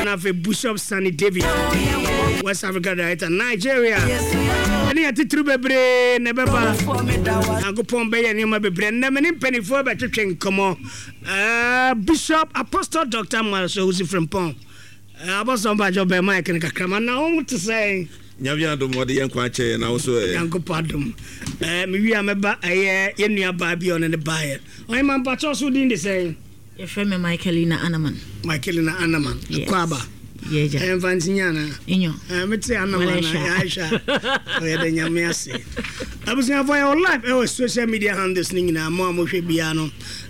Now for Bishop Sunny David, West Africa Director, Nigeria. And he had to bebre nebeba. Uncle Pombe and Yuma bebre. Never penny for better train. Come on, Bishop Apostle Dr. Marshall, who's from Pong. I was on by job by Mike and Kakama. Now, what to say? Nyaviando mo de yankwache and also Yanko Padum. Maybe I'm about a year in your baby on the buyer. I'm a patch who didn't say. Your friend Michaelina Anaman. Michaelina Anaman. Kwaba. Yeah. And Vanciana. Inyo. Anaman. Aisha. I was never for your life. I was social media handles in our mom with Biano.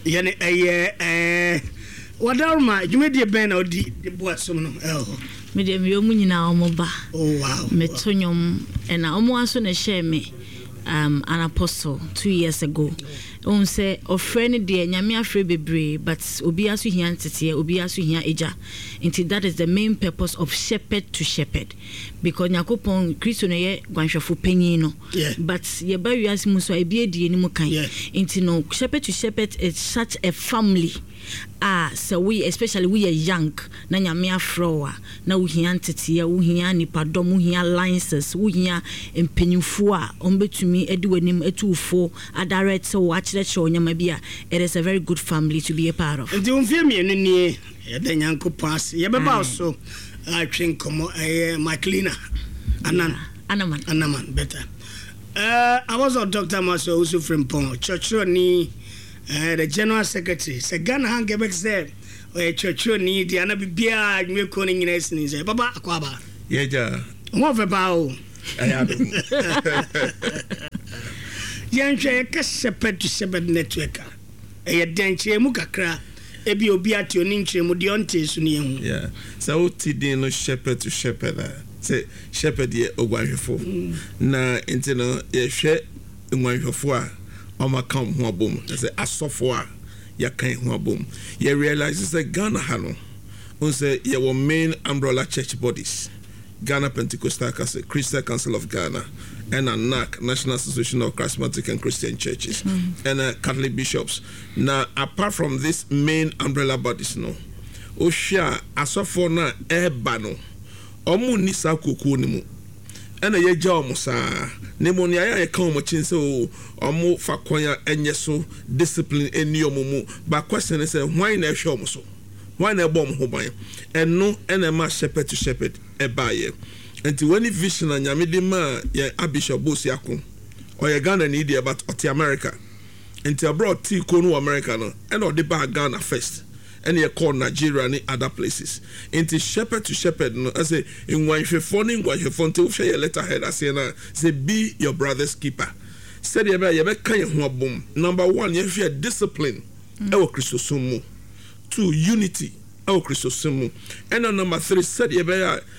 What are my you made your band or the boat some Medium Yomuna Omoba. Oh wow. Metonyum and almost on a share me an apostle 2 years ago. On say of friend dear Nyamia free bebre, but Obiasu here entity, Obiasu here eja. Until that is the main purpose of shepherd to shepherd. Because Nyakopon Christonaye Guanshafu Penino. But Yabayu as Musa Ebiedi Nimukai. Until no shepherd to shepherd is such a family. So we especially we are young na nyamia frowa na we here entity we here nipadom we here alliances we here empenyufo a ombetumi edi wanim etufo adirect so watch that show nyama bia. It is a very good family to be a part of. Nti unfie me ni ye da nyanko pass ye beba so atwen komo Michaelina Anaman better. I was on Dr. Maso also from Pong church ni the general secretary said Ghana hang Quebec said or church ni the ana bibia me ko ni nyina sin say baba akwaba yeja mo fe ba o ayado yanhwe ka shepherd to shepherd network e denche mu kakra e bi obi ati oni nkyere mu de onte su ne hu yeah so ti din no shepherd to shepherd say shepherd ye ogwanhwefo na intino ye hwe ngwanhwefo a Oma come ho abom say asofo a ya kan ho abom ye realize say Ghana hano on say your main umbrella church bodies Ghana Pentecostal Council, Christian Council of Ghana, and ANAC, National Association of Charismatic and Christian Churches, and Catholic bishops. Now, apart from this main umbrella bodies, no, Osha asofo na ebano, omu nisa kuku nimu. Ena ye ja omo saa pneumonia ya ka omo chin so omo fa kwanya enye so discipline eni omo mu ba question is why na ehwe omo so why na ebo omo ho ban eno ena ma shepherd to shepherd e ba ye enti when vision na nyame de ma ye Bishop Bosi akon o ye Ghana ni dia but oti America enti abroad ti ko no America no ena o de ba Ghana first and you call Nigeria and other places. Into shepherd to shepherd, no, I say in one phone, to share your letterhead. I say, be your brother's keeper. Said you boom. Number one, you fear discipline. Our Christosumu. 2, unity. Our Christosumu. And on number 3, said you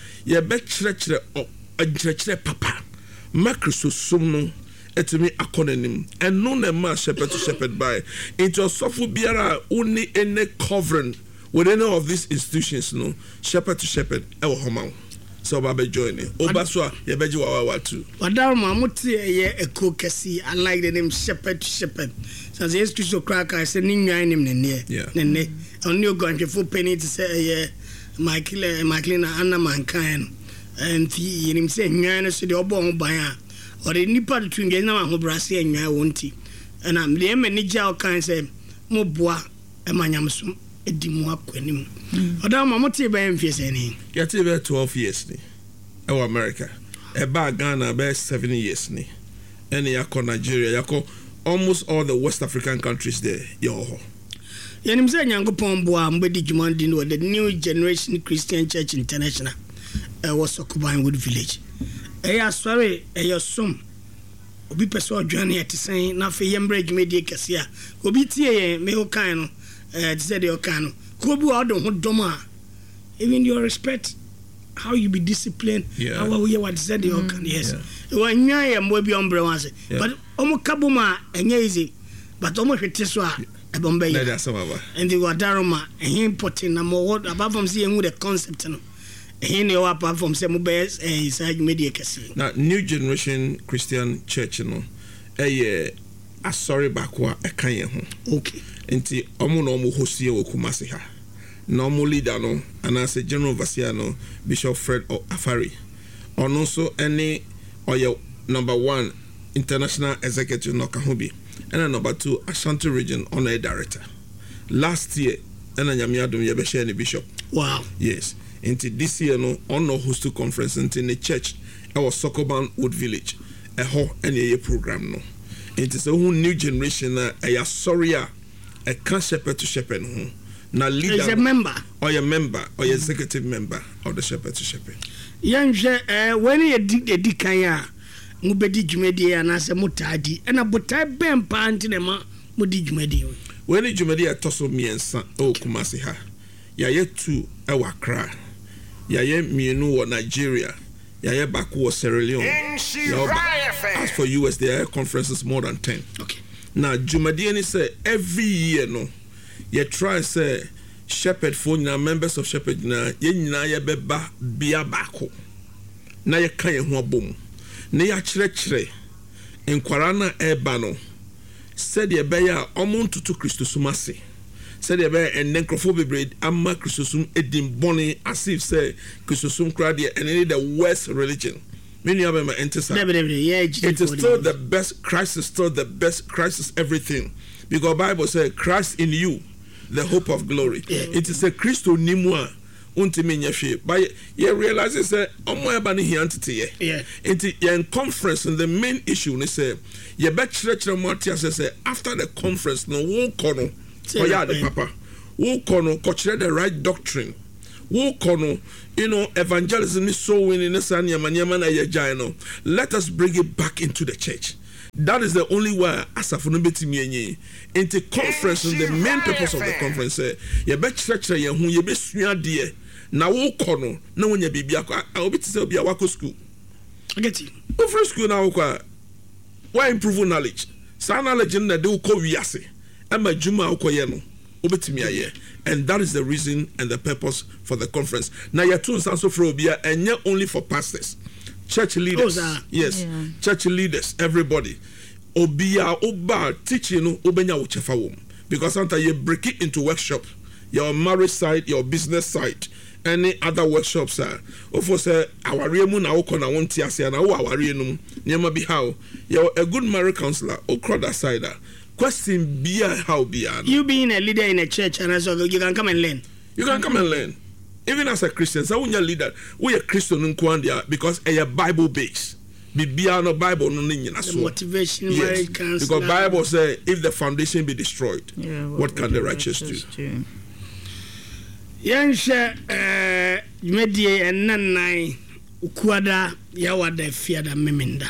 bet papa. Ma Christosumu. Etimi akonenim and no ma shepherd to shepherd by into sofu biara only any covering with any of these institutions no shepherd to shepherd e wo homa so ba be join obaswa ye beji wa too wadama muti ye ekokesi I like the name shepherd to shepherd so the institution crack I say ninwan nim ne only go and for penny to say ye Michaelina Anaman kan and him say nwan so the obo ho ban or the nipa to engage na ho brase anwa wonti and am the manager kan say mo boa e manyamso edi mu akwanim odama mo te ba mfie se ni yete be 12 years ni e wa America e ba Ghana be 7 years ni ene yakọ Nigeria yakọ almost all the West African countries there yo yenim se nyankopon boa mbedi djumandi no the New Generation Christian Church International was occupying Wood Village. Sorry, som. Obi peso adwane ate sen na fe yembre dwumedi kase a obi tie me ho kan no say the kan no ko bi wa do ho dom a even your respect how you be disciplined how we what said the kan yes wan nwan ye mo bi ombre wan se but omo kabuma enye easy but omo hwete so a ebombe ye and the wadaroma important na mo what apart from seeing the concept no apart from some best inside media kasi. Now New Generation Christian Church no sorry bakwa ekanye ho. Okay. Enti omo no mo hosie wo Kumasi ha. No mo leader no and as a general overseer no Bishop Fred Afari ono so any oye number 1 international executive no Kahubi and number 2 Ashanti region honorary director. Last year and nyame adom ye be share ni bishop. Wow. Yes. Into this year no honor host to conference into the church our Sokoban Wood Village a ho any program no. Into so who new generation a sorry a can shepherd to shepherd no. Na leader is a member or a member or executive member of the shepherd to shepherd. Yanje when you dig kaya mubedi jumedi anase mutadi and a butai bem pantinema mudi jumedi. When you jumedi a tosso miensa o Kumasi ha. Ya ye 2 ewa Accra. Ya ye mienu or Nigeria. Ya ye baku or Sierra Leone. As for US, there are conferences more than 10. Okay. Now Jumedi say every year no. You try say shepherd for na members of shepherd na ye nyina ye beba bia bako na ye kan ye ho abom na ya kyerɛkyerɛ enkwara na eba no said ye be ya omontutu Christosum ase said ye be enenkrofo bebre amma Christosum edim boni as if say Christosum kra de any the worst religion. Many of them enter it is still the best. Christ is still the best. Christ is everything. Because Bible says Christ in you, the hope of glory. It is a Christo nimwa untimi nyehwe. But you realize it say omo eba ne hiantete ye. Into your conference and the main issue they say you bet church Matthias say after the conference no wo kono oya the papa. Wo kono ko kire the right doctrine. Wo kono evangelism is so winning no. Let us bring it back into the church. That is the only way asafunu betimi into conference and the main purpose of the conference ye be church ye hu ye be sua de na wo kono na wonya bibia kwa obi tse obi awako school get you over school na wo kwa why improve knowledge sa knowledge na de ko wiase ama juma akoye no obetimi aye. And that is the reason and the purpose for the conference. Now your two sanso for obia and not only for pastors, church leaders. Yes, church leaders, everybody. Obia oba teaching obenya uchefa wom. Because sometimes you break it into workshop, your marriage side, your business side, any other workshops are. Ofo say our remu na okona wonti ase na wo our remu. Nyama bi how. You're a good marriage counselor. Okra that side. Question be how be you being a leader in a church and so you can come and learn. You can come and learn. Even as a Christian, so when you're leader, we are Christian in Kwandia because a Bible base. Bibia no Bible no motivation marriage counselor. Because Bible say if the foundation be destroyed, what can the righteous do? Yansha medie and nanai ukwada yawada fiada meminda.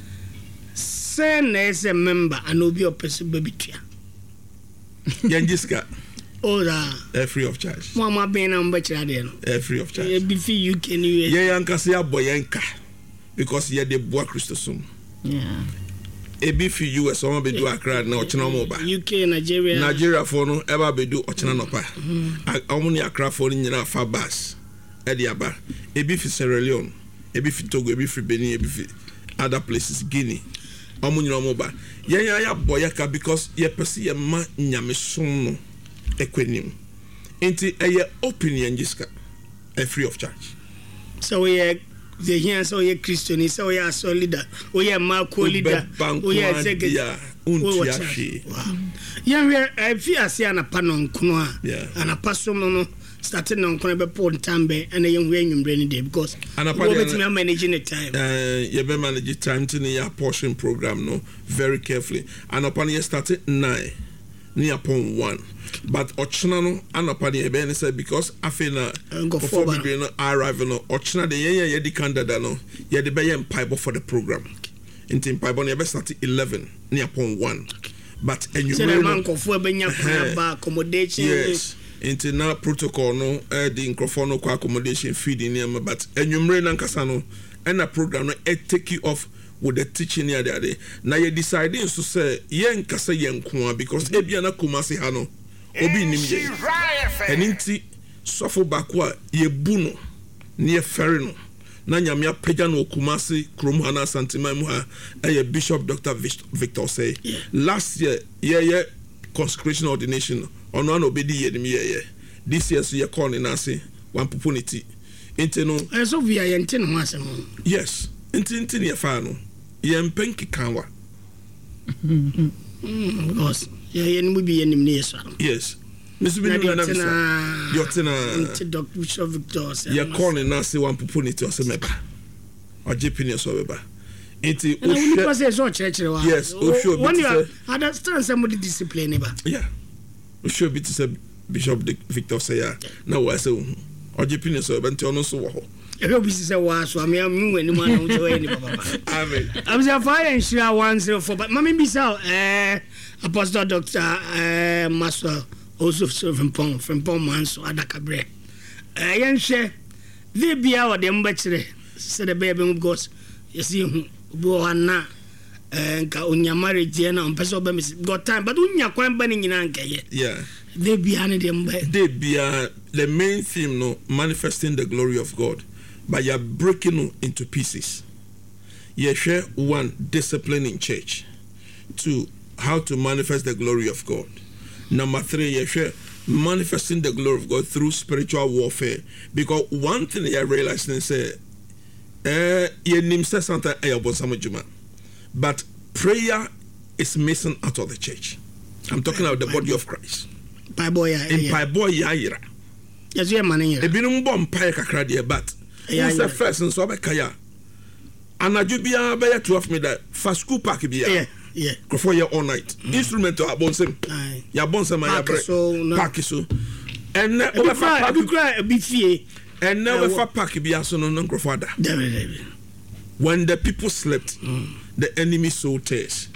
Send as a member and will be a person baby tia. Yanjiska. Oh, free of charge. Mama being on bachelor, free of charge. Before you can use Yankasia boyanka because ye de bois Christosum. Yeah. A beef you as someone be do a crowd now, Chinamoba. UK, Nigeria for no ever be do or Chinanopa. I only a craft for in far bass. Ediaba. A beef Sierra Leone. A beef Togo, a beef Benin, a beef other places, Guinea. Omunyomoba ya boyaka because ye pesi ye ma nyamesom no ekwenim enti eye opinion jiska free of charge so we the here so ye Christian so we are so leader we are Marco leader we are secretary wow yeah we feel say na panon kuno a ana pasom no starting on kono be pon tambe and ye hwe nwumbre ni dey because we be managing the time you be manage time to your portion program no very carefully and upon you started 9 ni upon 1 but ochina no and upon you be say because afena before we no arrive no ochina de ye di candidate no ye de be ye pipe for the program in pipe on you be start 11 ni upon 1 but and you man ko fu be nya ba accommodation yes into na protocol no the microphone no accommodation feeding them but enumere nankasa no and a program no take you off with the teaching here there na you deciding so say yen kasa yen ko because ebia na Kumasi ha no obi nim ye eninti sofo bakwa ye bu no na ye fere no na nyame apagya no Kumasi krom ha na santima mu ha Bishop Dr. Victor say last year ye consecration ordination ono obedi ye dem ye this year so ye call in ase wampopo ne ti nti no so via yɛnte no ho asɛm yes nti ne yɛfa no yɛmpɛ nkekawa because yɛn bi yɛnim ne yɛsɔ yes Mr. Binuna Yotena Dr. Victor you're calling us wampopo ne ti o se meba ojepini so beba nti o hwe because e so church wa yes o hwe when you understand some discipline ba yeah o hwe bi to say Bishop Victor say ya na wa say ojepini so beba nti ono so wo ho e go bi say wa so am wani ma na wo ni baba amen am say fire and shira 104 but mama bi say Apostle Dr. Maswa also from Pom Manso Adakabre yen hwe the bia wo dem ba kire said the baby goes you see bo na nka onya marriage na person ba got time but onya kwan ba ni nyina nka ye yeah they bia ne dem ba they bia the main theme no manifesting the glory of God but you are breaking into pieces. You share one discipline in church, 2 how to manifest the glory of God, number 3 you share manifesting the glory of God through spiritual warfare because one thing I realized and say but prayer is missing out of the church. I'm talking about the body of Christ. Yes, you are manning. Ebinum bom pay kakra de but who's the first and so bekaya anaju bia be 12 midnight for school park bia yeah go for your all night instrument to abonsem ya bonsem ya park so and over fa bi fie and never for park bia so no go for that when the people slept the enemy soul tears